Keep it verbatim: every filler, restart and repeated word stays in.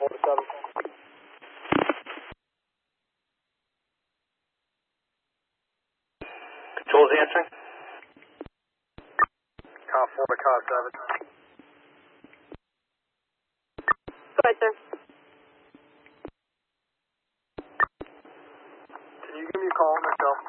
over seven. Control's answering. Car four to car seven. Go ahead, sir. Can you give me a call on my cell?